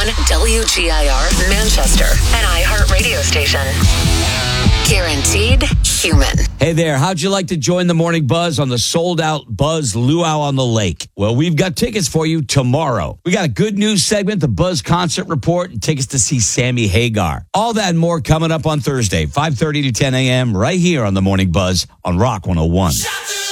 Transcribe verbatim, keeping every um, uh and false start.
one W G I R Manchester, an iHeart radio station. Guaranteed human. Hey there, how'd you like to join the Morning Buzz on the sold-out Buzz Luau on the Lake? Well, we've got tickets for you tomorrow. We got a good news segment, the Buzz Concert Report, and tickets to see Sammy Hagar. All that and more coming up on Thursday, five thirty to ten a.m. right here on the Morning Buzz on Rock one oh one.